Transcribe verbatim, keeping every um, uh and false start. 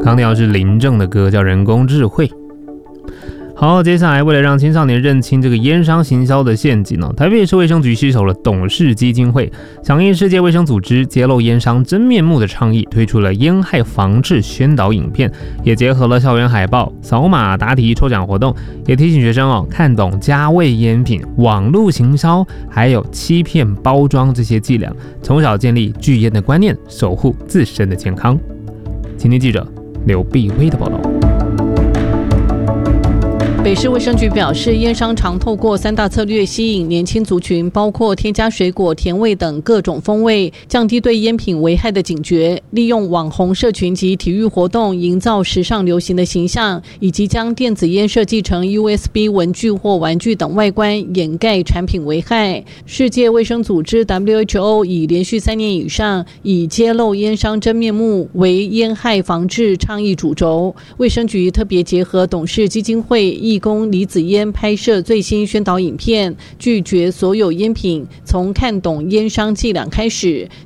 刚调是林正的歌，叫《人工智慧》。好，接下来为了让青少年认清这个烟商行销的陷阱呢，台北市卫生局携手了董事基金会，响应世界卫生组织揭露烟商真面目的倡议，推出了烟害防治宣导影片，也结合了校园海报、扫码答题抽奖活动，也提醒学生哦，看懂加味烟品、网络行销，还有欺骗包装这些伎俩，从小建立拒烟的观念，守护自身的健康。今天记者刘碧威的报道。 北市卫生局表示，烟商常透过三大策略吸引年轻族群，包括添加水果、甜味等各种风味，降低对烟品危害的警觉，利用网红社群及体育活动营造时尚流行的形象，以及将电子烟设计成 U S B 文具或玩具等外观，掩盖产品危害。世界卫生组织 W H O 已连续三年以上以揭露烟商真面目为烟害防治倡议主轴，卫生局特别结合董事基金会义工李子嫣拍摄最新宣导影片，拒绝所有烟品，从看懂烟商伎俩开始，